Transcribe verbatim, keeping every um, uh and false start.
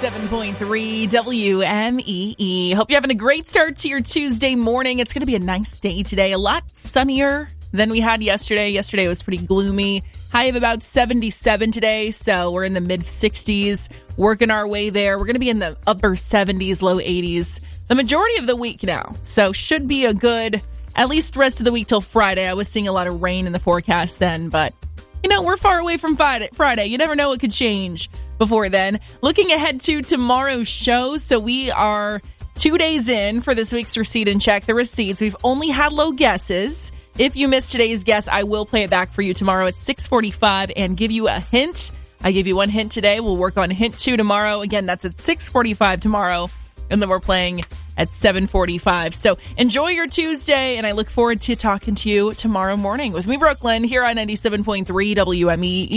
ninety-seven point three W M E E. Hope you're having a great start to your Tuesday morning. It's going to be a nice day today. A lot sunnier than we had yesterday. Yesterday was pretty gloomy. High of about seventy-seven today, so we're in the mid-sixties, working our way there. We're going to be in the upper seventies, low eighties the majority of the week now. So should be a good, at least rest of the week till Friday. I was seeing a lot of rain in the forecast then, but you know, we're far away from Friday. You never know what could change before then. Looking ahead to tomorrow's show, so we are two days in for this week's Receipt and Check the Receipts. We've only had low guesses. If you missed today's guess, I will play it back for you tomorrow at six forty-five and give you a hint. I give you one hint today. We'll work on hint two tomorrow. Again, that's at six forty-five tomorrow. And then we're playing at seven forty-five. So enjoy your Tuesday, and I look forward to talking to you tomorrow morning with me, Brooklyn, here on ninety-seven point three W M E E.